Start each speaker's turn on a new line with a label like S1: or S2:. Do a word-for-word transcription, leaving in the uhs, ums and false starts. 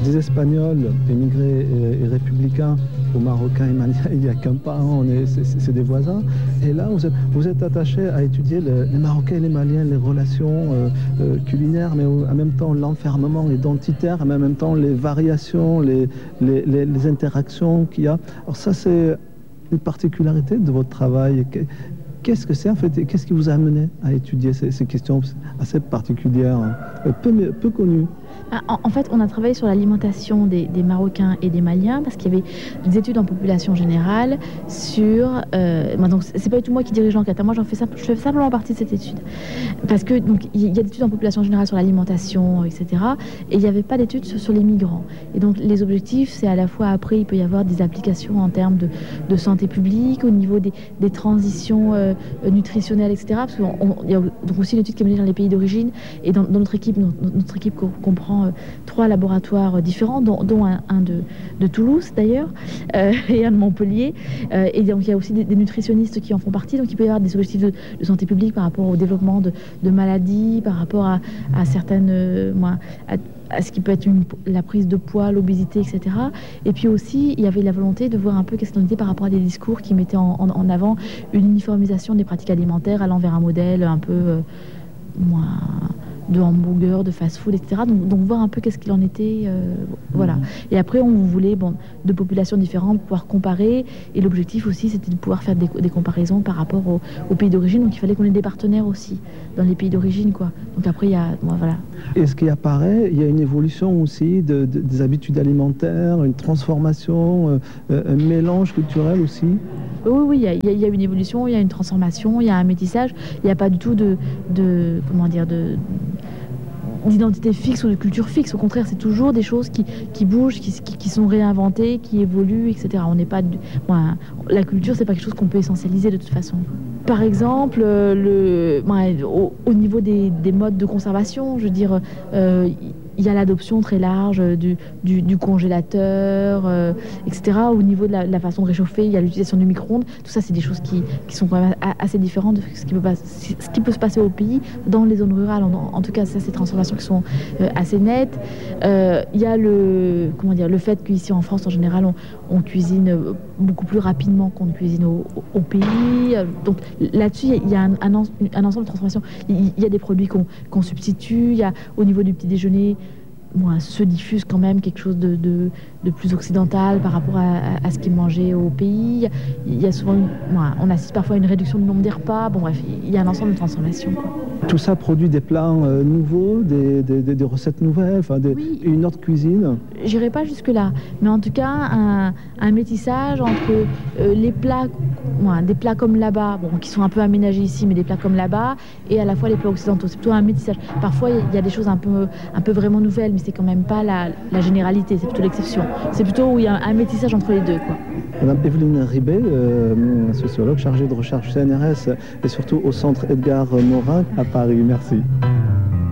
S1: des Espagnols émigrés et, et républicains aux Marocains et Maliens, il n'y a qu'un pas, on est, c'est, c'est des voisins. Et là, vous êtes, vous êtes attaché à étudier le, les Marocains et les Maliens, les relations euh, euh, culinaires, mais en même temps l'enfermement identitaire, mais en même temps les variations, les, les, les, les interactions qu'il y a. Alors ça, c'est une particularité de votre travail. Qu'est-ce que c'est en fait? Qu'est-ce qui vous a amené à étudier ces, ces questions assez particulières, peu, peu connues?
S2: En, en fait, on a travaillé sur l'alimentation des, des Marocains et des Maliens parce qu'il y avait des études en population générale sur... Euh, bon, donc c'est pas du tout moi qui dirige l'enquête, moi j'en fais, simple, je fais simplement partie de cette étude. Parce que donc il y a des études en population générale sur l'alimentation, et cetera. Et il n'y avait pas d'études sur, sur les migrants. Et donc les objectifs, c'est à la fois après, il peut y avoir des applications en termes de, de santé publique, au niveau des, des transitions euh, nutritionnelles, et cetera. Parce qu'il y a donc aussi une étude qui est menée dans les pays d'origine. Et dans, dans notre équipe, notre, notre équipe comprend Euh, trois laboratoires différents, dont, dont un, un de, de Toulouse d'ailleurs, euh, et un de Montpellier. Euh, et donc il y a aussi des, des nutritionnistes qui en font partie. Donc il peut y avoir des objectifs de, de santé publique par rapport au développement de, de maladies, par rapport à, à certaines, euh, moi, à, à ce qui peut être une, la prise de poids, l'obésité, et cetera. Et puis aussi, il y avait la volonté de voir un peu qu'est-ce qu'on était par rapport à des discours qui mettaient en, en, en avant une uniformisation des pratiques alimentaires allant vers un modèle un peu euh, moins de hamburgers, de fast-food, et cetera. Donc, donc voir un peu qu'est-ce qu'il en était, euh, voilà. Et après, on voulait, bon, de populations différentes, pouvoir comparer. Et l'objectif aussi, c'était de pouvoir faire des, des comparaisons par rapport au, au pays d'origine. Donc il fallait qu'on ait des partenaires aussi dans les pays d'origine, quoi. Donc après, il y a, bon, voilà.
S1: Et ce qui apparaît, il y a une évolution aussi de, de, des habitudes alimentaires, une transformation, euh, un mélange culturel aussi.
S2: Oui, oui, il y, a, il y a une évolution, il y a une transformation, il y a un métissage. Il n'y a pas du tout de, de comment dire, de d'identité fixe ou de culture fixe. Au contraire, c'est toujours des choses qui, qui bougent, qui, qui, qui sont réinventées, qui évoluent, et cetera. On n'est pas, bon, la culture, c'est pas quelque chose qu'on peut essentialiser de toute façon. Par exemple, le, bon, au, au niveau des, des modes de conservation, je veux dire, euh, il y a l'adoption très large du, du, du congélateur, euh, et cetera. Au niveau de la, de la façon de réchauffer, il y a l'utilisation du micro-ondes. Tout ça, c'est des choses qui, qui sont quand même assez différentes de ce qui, peut pas, ce qui peut se passer au pays, dans les zones rurales. En, en tout cas, ça, c'est des transformations qui sont euh, assez nettes. Euh, il y a le, comment dire, le fait qu'ici en France, en général, on, on cuisine beaucoup plus rapidement qu'on ne cuisine au, au, au pays. Donc là-dessus, il y a un, un, un ensemble de transformations. Il y a des produits qu'on qu'on substitue. Il y a au niveau du petit déjeuner, moi, se diffuse quand même quelque chose de, de, de plus occidental par rapport à, à, à ce qui est mangé au pays. Il y a souvent, une, moi, on assiste parfois à une réduction du nombre des repas. Bon bref, il y a un ensemble de transformations, quoi.
S1: Tout ça produit des plats euh, nouveaux, des, des, des, des recettes nouvelles, enfin des, oui. Une autre cuisine.
S2: J'irai pas jusque-là, mais en tout cas, un, un métissage entre euh, les plats, ouais, des plats comme là-bas, bon, qui sont un peu aménagés ici, mais des plats comme là-bas, et à la fois les plats occidentaux. C'est plutôt un métissage. Parfois, il y a des choses un peu, un peu vraiment nouvelles, mais c'est quand même pas la, la généralité, c'est plutôt l'exception. C'est plutôt où il y a un, un métissage entre les deux, quoi.
S1: Madame Evelyne Ribet, euh, sociologue chargée de recherche C N R S et surtout au centre Edgar Morin à Paris. Merci.